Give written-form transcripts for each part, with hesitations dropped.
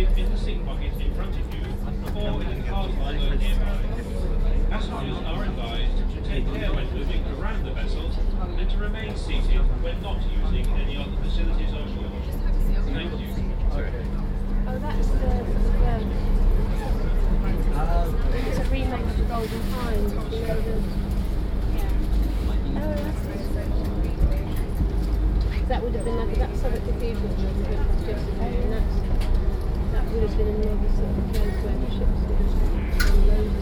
ticket in the seat pocket in front of you or in the card holder nearby. Passengers are advised to take care when moving around the vessel and to remain seated when not using any other facilities on board. Thank you. Oh, that's the it's a remake of the Golden Hind. Oh, that's that would have been like that's so confusing for me yesterday, and that would have been another sort of place where the ships would have unloaded.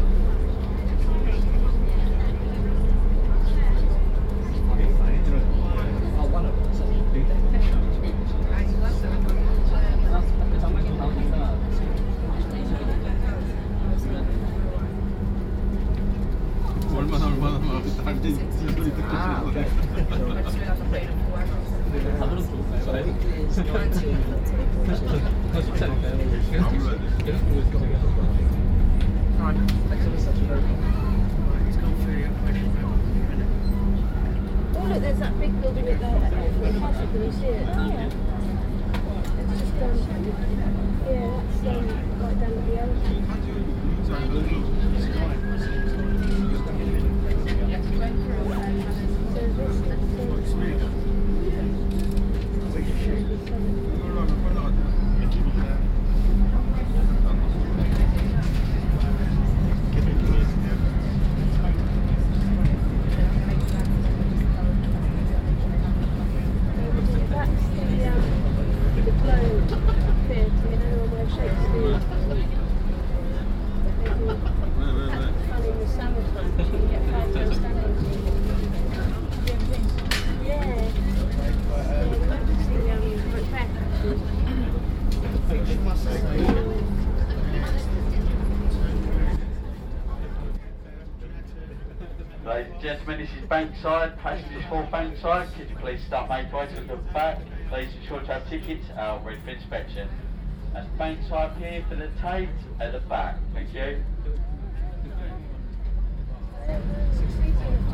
Oh look, there's that big building at the castle, can you see it? Oh yeah. It's just yeah, that's right down at the ocean. Ladies and gentlemen, this is Bankside. Passengers for Bankside, could you please start making way to the back? Please ensure to have tickets ready for inspection. That's Bankside here for the Tate at the back. Thank you.